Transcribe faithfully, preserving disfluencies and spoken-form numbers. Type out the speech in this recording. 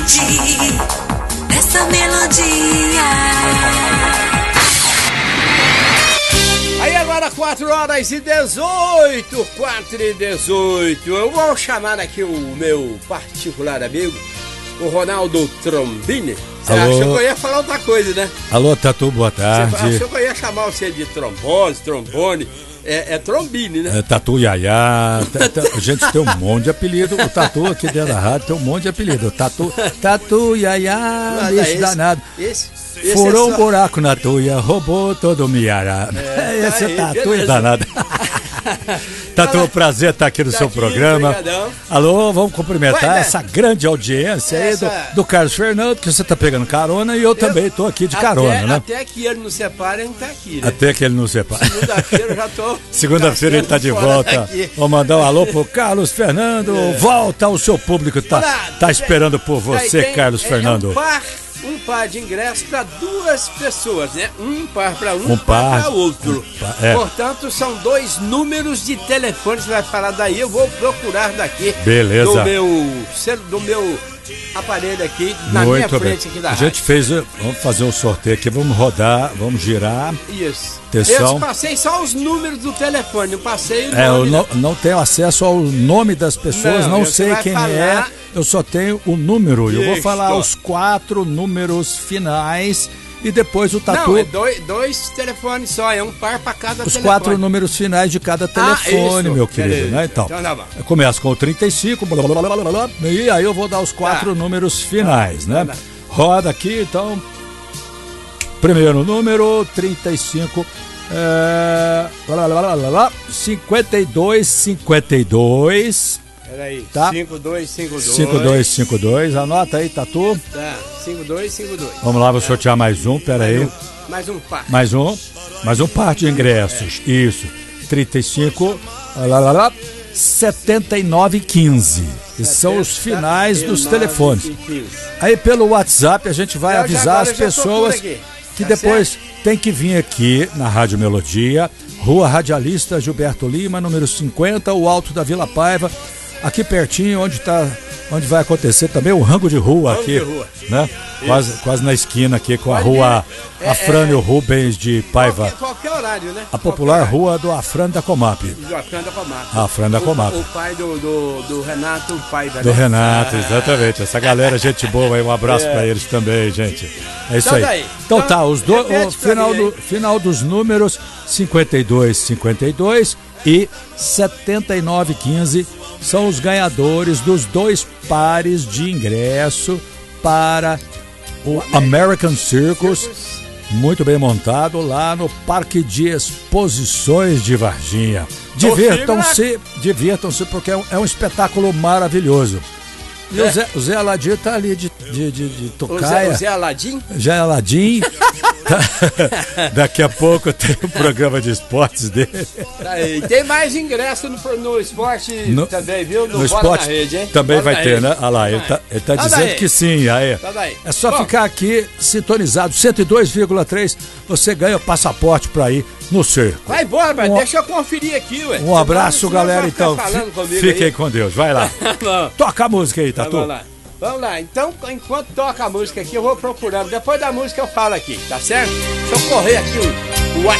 curtir essa melodia. Aí agora quatro horas e dezoito, quatro e dezoito. Eu vou chamar aqui o meu particular amigo, o Ronaldo Trombini. Você Alô? achou que eu ia falar outra coisa, né? Alô, Tatu, boa tarde. Você achou que eu ia chamar você de trombose, trombone? É, é Trombini, né? É, Tatu Yaya. T- t- A gente tem um monte de apelido. O Tatu aqui dentro da rádio tem um monte de apelido. Tatu, Tatu Yaya, Olha, bicho esse- danado. Esse, esse Furou é um só- buraco na tuia, roubou todo o miará. É, Esse tá aí, é Tatu beleza. é danado. Tatu, um prazer estar aqui no Tá seu aqui, programa. brigadão. Alô, vamos cumprimentar Ué, né? essa grande audiência aí do, Essa- do Carlos Fernando, que você tá pegando carona e eu, também tô aqui de carona, até, né? Até que ele não separa, ele não tá aqui, né? Até que ele não separa. Segunda-feira eu já tô... Segunda-feira ele tá de fora volta. daqui. Vou mandar um alô pro Carlos Fernando. Volta, o seu público tá, Olha, tá esperando por você, Aí tem- Carlos é, Fernando. É um par, um par de ingressos para duas pessoas, né? Um par para um, Um um par par, para outro. um par, é. Portanto, são dois números de telefone. Você vai falar daí, eu vou procurar daqui. Beleza. Do meu, cel- do meu aparelho aqui, na minha Muito bem. frente aqui da A gente fez, vamos fazer um sorteio aqui, vamos rodar, vamos girar. rádio. Isso. Atenção. Eu passei só os números do telefone, não passei o É, eu nome. não, não tenho acesso ao nome das pessoas, Não, não, você sei vai quem falar- é, eu só tenho o número. Eu vou Isto. falar os quatro números finais e depois o Tatu. Não, é dois, dois telefones só, é um par para cada Os telefone. quatro números finais de cada telefone, isso. meu querido, Beleza. né? Então, Então tá bom. eu começo com o trinta e cinco, blá, blá, blá, blá, blá, blá, e aí eu vou dar os quatro Tá. números finais, Tá, né? tá, tá. Roda aqui, então. Primeiro número, trinta e cinco, é, blá, blá, blá, blá, blá, cinquenta e dois, cinquenta e dois, Peraí, Tá. cinco dois cinco dois. cinquenta e dois, cinquenta e dois, anota aí, Tatu. Tá, cinco dois cinco dois. Vamos lá, vou sortear mais um, pera aí. Mais um par. Mais um, mais um par de ingressos. Isso. trinta e cinco, lá, lá, lá, setenta e nove, quinze. Esses são os finais dos telefones. Aí pelo WhatsApp a gente vai Eu já- avisar agora as eu já tô por pessoas aqui. que Tá depois tem que vir aqui na Rádio Melodia, Rua Radialista Gilberto Lima, número cinquenta, o Alto da Vila Paiva, aqui pertinho onde tá, onde vai acontecer também o rango de rua Rango aqui, de rua. né? Quase, quase na esquina aqui com a Pode rua vir. É, Afrânio é. Rubens de Paiva. Qualquer, qualquer horário, né? A popular Qualquer rua do Afrânio da Comap. horário. Do Afrânio da Comap. Afrânio da Comap. O, o pai do, do, do Renato Paiva, Do né? Renato, Ah, exatamente. Essa galera, gente boa aí, um abraço pra eles também, gente. É isso Então aí. daí. Então Então, tá, os do, repete o pra final, mim do, aí. final dos números cinquenta e dois, cinquenta e dois e setenta e nove, quinze são os ganhadores dos dois pares de ingresso para o American Circus, muito bem montado lá no Parque de Exposições de Varginha. Divirtam-se, divirtam-se porque é um, é um espetáculo maravilhoso. E o, Zé, o Zé Aladim tá ali de, de, de, de O Zé, tocaia. o Zé Aladim? Zé Aladim. Tá- Daqui a pouco tem o programa de esportes dele. Tá aí. Tem mais ingresso no, no esporte No- também, viu? No Bola esporte na rede, hein? também Bola vai na ter, rede. né? Olha lá, ele tá, ele tá Tá dizendo daí. que sim. Aí. Tá daí. É só Bom, ficar aqui sintonizado, cento e dois vírgula três, você ganha o passaporte para ir no circo. Vai embora, mas Um- deixa eu conferir aqui, ué. Um abraço, Senão- senão galera, vai ficar então. falando Fi- comigo Fiquem aí. com Deus, vai lá. Bom. Toca a música aí, Tá, Tatu. vamos lá. Vamos lá, então enquanto toca a música aqui, eu vou procurando. Depois da música eu falo aqui, tá certo? Deixa eu correr aqui